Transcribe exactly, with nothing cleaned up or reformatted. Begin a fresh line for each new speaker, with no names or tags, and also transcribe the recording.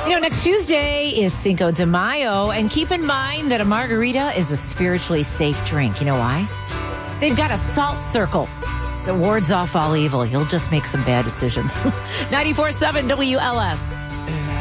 You know, next Tuesday is Cinco de Mayo, and keep in mind that a margarita is a spiritually safe drink. You know why? They've got a salt circle that wards off all evil. You'll just make some bad decisions. ninety-four point seven W L S.